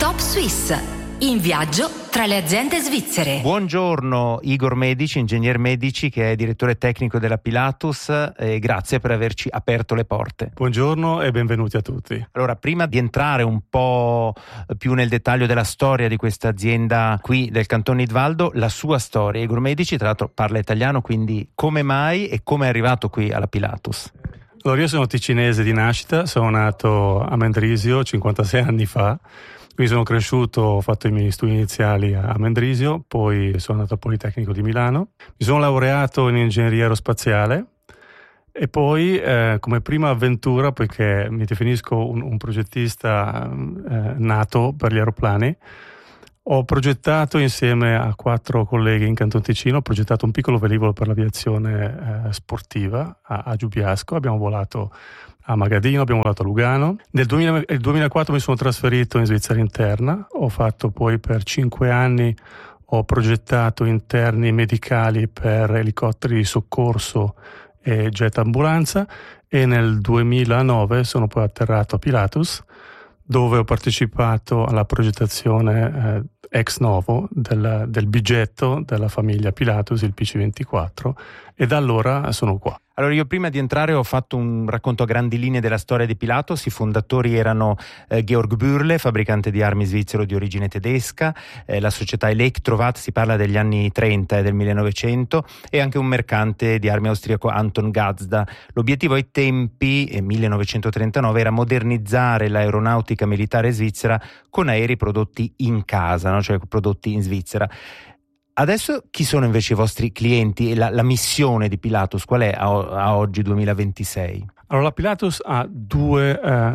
Top Swiss. In viaggio tra le aziende svizzere. Buongiorno Igor Medici, ingegner Medici, che è direttore tecnico della Pilatus, e grazie per averci aperto le porte. Buongiorno e benvenuti a tutti. Allora, prima di entrare un po' più nel dettaglio della storia di questa azienda qui del Canton Nidwalden, la sua storia. Igor Medici, tra l'altro, parla italiano, quindi come mai e come è arrivato qui alla Pilatus? Allora, io sono ticinese di nascita, sono nato a Mendrisio 56 anni fa. Quindi sono cresciuto, ho fatto i miei studi iniziali a Mendrisio, poi sono andato al Politecnico di Milano. Mi sono laureato in ingegneria aerospaziale e poi come prima avventura, poiché mi definisco un progettista nato per gli aeroplani, ho progettato insieme a 4 colleghi in Canton Ticino, ho progettato un piccolo velivolo per l'aviazione sportiva a Giubiasco. Abbiamo volato a Magadino, abbiamo volato a Lugano. Nel 2004 mi sono trasferito in Svizzera interna, ho fatto poi per 5 anni, ho progettato interni medicali per elicotteri di soccorso e jet ambulanza, e nel 2009 sono poi atterrato a Pilatus, dove ho partecipato alla progettazione ex novo del bigetto della famiglia Pilatus, il PC24, e da allora sono qua. Allora, io prima di entrare ho fatto un racconto a grandi linee della storia di Pilatus. I fondatori erano Georg Bürle, fabbricante di armi svizzero di origine tedesca, la società Elektrowat, si parla degli anni 30 e del 1900, e anche un mercante di armi austriaco, Anton Gazda. L'obiettivo ai tempi, 1939, era modernizzare l'aeronautica militare svizzera con aerei prodotti in casa, no? Cioè prodotti in Svizzera. Adesso chi sono invece i vostri clienti e la missione di Pilatus? Qual è a oggi 2026? Allora, la Pilatus ha due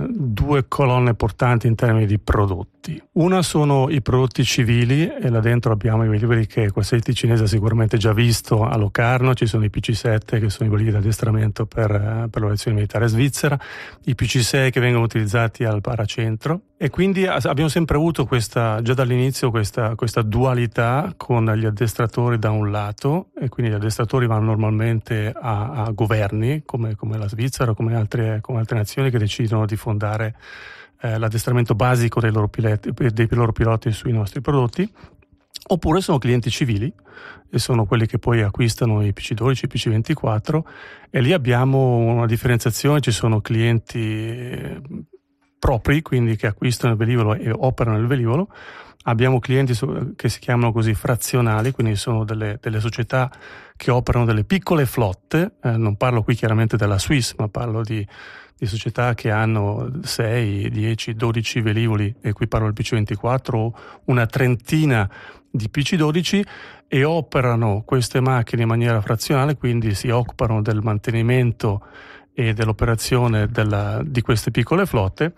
colonne portanti in termini di prodotti. Una sono i prodotti civili, e là dentro abbiamo i velivoli che qualsiasi ticinese ha sicuramente già visto a Locarno. Ci sono i PC-7, che sono i velivoli di addestramento per l'aviazione militare svizzera, i PC-6 che vengono utilizzati al Paracentro, e quindi abbiamo sempre avuto già dall'inizio questa dualità con gli addestratori da un lato, e quindi gli addestratori vanno normalmente a governi come la Svizzera, come altre nazioni che decidono di fondare l'addestramento basico dei loro piloti sui nostri prodotti, oppure sono clienti civili, e sono quelli che poi acquistano i PC12, i PC24, e lì abbiamo una differenziazione. Ci sono clienti propri, quindi che acquistano il velivolo e operano il velivolo. Abbiamo clienti che si chiamano così frazionali, quindi sono delle società che operano delle piccole flotte. Non parlo qui chiaramente della Swiss, ma parlo di società che hanno 6, 10, 12 velivoli, e qui parlo del PC24, o una trentina di PC12, e operano queste macchine in maniera frazionale, quindi si occupano del mantenimento e dell'operazione di queste piccole flotte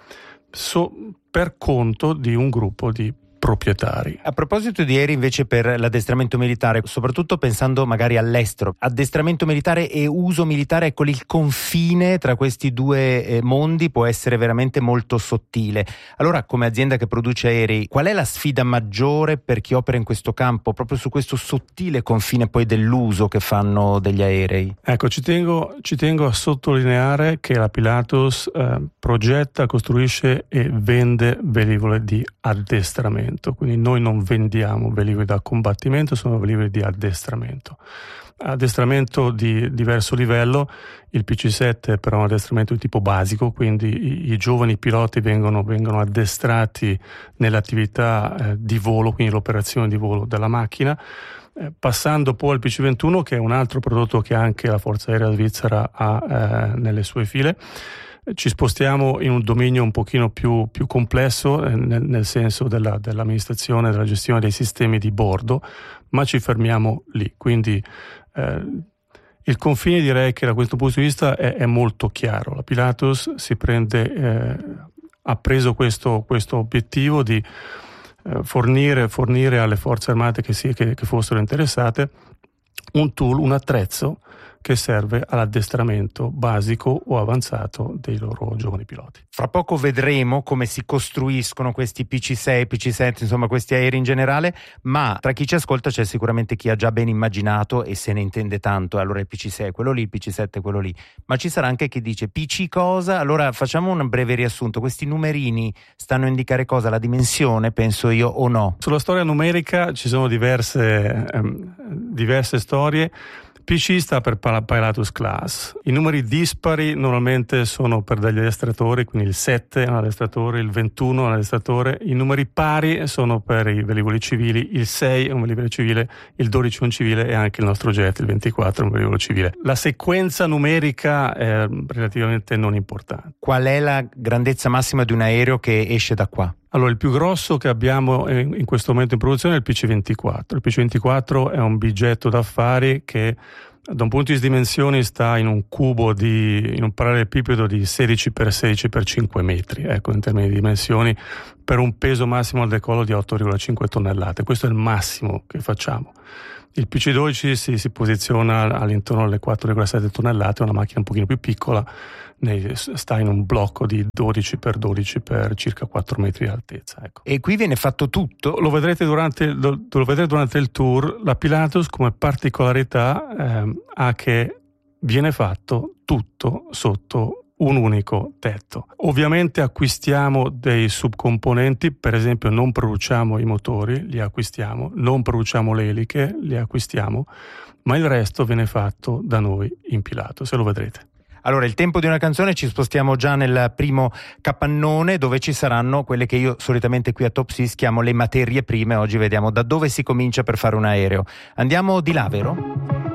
per conto di un gruppo di proprietari. A proposito di aerei invece per l'addestramento militare, soprattutto pensando magari all'estero, addestramento militare e uso militare, ecco, il confine tra questi due mondi può essere veramente molto sottile. Allora, come azienda che produce aerei, qual è la sfida maggiore per chi opera in questo campo, proprio su questo sottile confine poi dell'uso che fanno degli aerei? Ecco, ci tengo a sottolineare che la Pilatus progetta, costruisce e vende velivoli di addestramento. Quindi noi non vendiamo velivoli da combattimento, sono velivoli di addestramento. Addestramento di diverso livello. Il PC-7 è però un addestramento di tipo basico, quindi i giovani piloti vengono addestrati nell'attività di volo, quindi l'operazione di volo della macchina, passando poi al PC-21, che è un altro prodotto che anche la Forza Aerea Svizzera ha nelle sue file. Ci spostiamo in un dominio un pochino più complesso, nel senso dell'amministrazione, della gestione dei sistemi di bordo, ma ci fermiamo lì. Quindi il confine, direi che da questo punto di vista è molto chiaro. La Pilatus ha preso questo obiettivo di fornire alle forze armate che fossero interessate un tool, un attrezzo che serve all'addestramento basico o avanzato dei loro giovani piloti. Fra poco vedremo come si costruiscono questi PC-6, PC-7, insomma questi aerei in generale, ma tra chi ci ascolta c'è sicuramente chi ha già ben immaginato e se ne intende tanto, allora il PC-6 è quello lì, il PC-7 è quello lì, ma ci sarà anche chi dice PC cosa? Allora facciamo un breve riassunto, questi numerini stanno a indicare cosa? La dimensione, penso io, o no? Sulla storia numerica ci sono diverse storie. PC sta per Pilatus Class. I numeri dispari normalmente sono per degli addestratori, quindi il 7 è un addestratore, il 21 è un addestratore. I numeri pari sono per i velivoli civili, il 6 è un velivolo civile, il 12 è un civile e anche il nostro jet, il 24 è un velivolo civile. La sequenza numerica è relativamente non importante. Qual è la grandezza massima di un aereo che esce da qua? Allora, il più grosso che abbiamo in questo momento in produzione è il PC-24. Il PC-24 è un bigetto d'affari che da un punto di dimensioni sta in un cubo in un parallelepipedo di 16x16x5 metri, ecco, in termini di dimensioni, per un peso massimo al decollo di 8,5 tonnellate. Questo è il massimo che facciamo. Il PC-12 si posiziona all'intorno delle 4,7 tonnellate, è una macchina un pochino più piccola, sta in un blocco di 12x12 per circa 4 metri di altezza. Ecco. E qui viene fatto tutto? Lo vedrete durante il tour. La Pilatus come particolarità ha che viene fatto tutto sotto un unico tetto. Ovviamente acquistiamo dei subcomponenti, per esempio non produciamo i motori, li acquistiamo, non produciamo le eliche, li acquistiamo, ma il resto viene fatto da noi in Pilatus, se lo vedrete. Allora, il tempo di una canzone, ci spostiamo già nel primo capannone dove ci saranno quelle che io solitamente qui a Top Sys chiamo le materie prime. Oggi vediamo da dove si comincia per fare un aereo. Andiamo di là, vero?